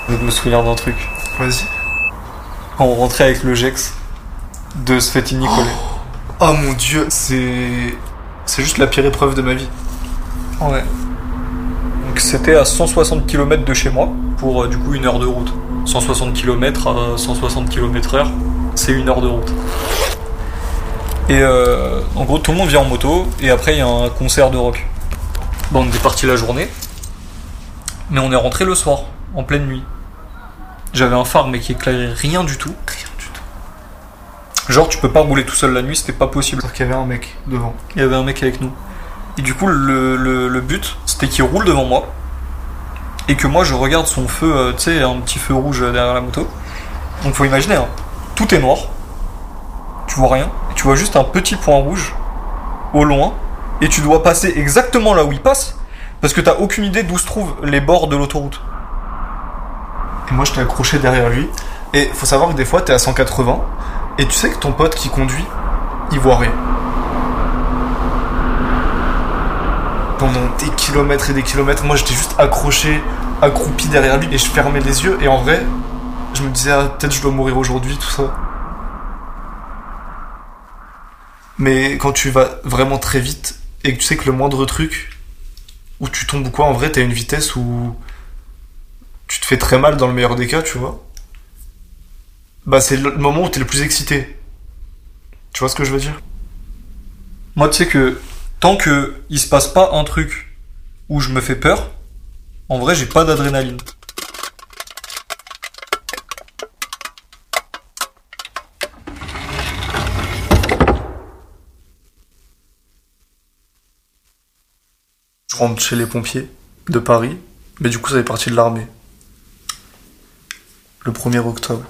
Je me souviens d'un truc. Vas-y. Quand on rentrait avec le Gex de Sfetti-Nicolet. Oh mon dieu, c'est juste la pire épreuve de ma vie. Ouais. Donc c'était à 160 km de chez moi, pour du coup 1 heure de route. 160 km à 160 km/h, c'est 1 heure de route. Et en gros, tout le monde vient en moto, et après il y a un concert de rock. Bon, on était parti la journée, mais on est rentré le soir, en pleine nuit. J'avais un phare, mais qui éclairait rien du tout. Rien du tout. Genre, tu peux pas rouler tout seul la nuit, c'était pas possible. C'est-à-dire qu'il y avait un mec devant. Il y avait un mec avec nous. Et du coup, le but, c'était qu'il roule devant moi, et que moi je regarde son feu, tu sais, un petit feu rouge derrière la moto. Donc faut imaginer, hein, tout est noir, tu vois rien, et tu vois juste un petit point rouge au loin, et tu dois passer exactement là où il passe, parce que t'as aucune idée d'où se trouvent les bords de l'autoroute. Et moi j'étais accroché derrière lui. Et faut savoir que des fois t'es à 180, et tu sais que ton pote qui conduit, il voit rien. Pendant des kilomètres et des kilomètres, moi j'étais juste accroupi derrière lui, et je fermais les yeux, et en vrai, je me disais, ah, peut-être je dois mourir aujourd'hui, tout ça. Mais quand tu vas vraiment très vite, et que tu sais que le moindre truc, où tu tombes ou quoi, en vrai, t'as une vitesse où tu te fais très mal dans le meilleur des cas, tu vois. Bah c'est le moment où t'es le plus excité. Tu vois ce que je veux dire? Moi, tu sais que tant que il se passe pas un truc où je me fais peur, en vrai, j'ai pas d'adrénaline. Je rentre chez les pompiers de Paris, mais du coup ça fait partie de l'armée. Le 1er octobre.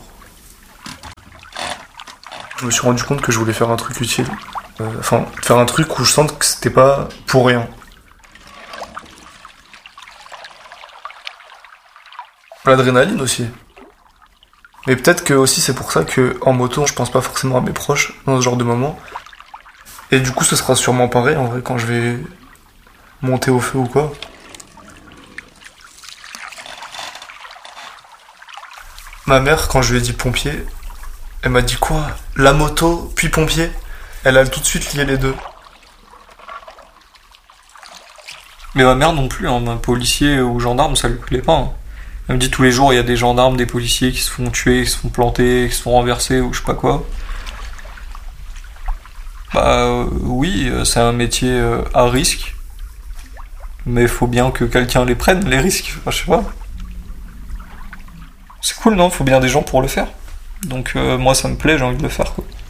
Je me suis rendu compte que je voulais faire un truc utile. Enfin, faire un truc où je sente que c'était pas pour rien. L'adrénaline aussi. Mais peut-être que aussi c'est pour ça que en moto je pense pas forcément à mes proches dans ce genre de moment. Et du coup ce sera sûrement pareil en vrai quand je vais monter au feu ou quoi. Ma mère, quand je lui ai dit pompier, elle m'a dit quoi? La moto, puis pompier? Elle a tout de suite lié les deux. Mais ma mère non plus, hein, un policier ou gendarme, ça lui plaît pas. Hein. Elle me dit tous les jours, il y a des gendarmes, des policiers qui se font tuer, qui se font planter, qui se font renverser ou je sais pas quoi. Bah oui, c'est un métier à risque. Mais il faut bien que quelqu'un les prenne, les risques. Enfin, je sais pas. C'est cool, non? Faut bien des gens pour le faire. Donc moi, ça me plaît, j'ai envie de le faire, quoi.